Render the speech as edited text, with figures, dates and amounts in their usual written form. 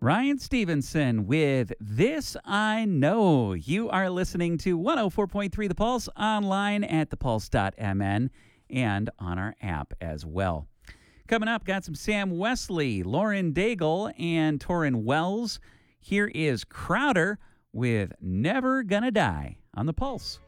Ryan Stevenson with This I Know. You are listening to 104.3 The Pulse, online at thepulse.mn and on our app as well. Coming up, got some Sam Wesley, Lauren Daigle, and Torrin Wells. Here is Crowder with Never Gonna Die on The Pulse.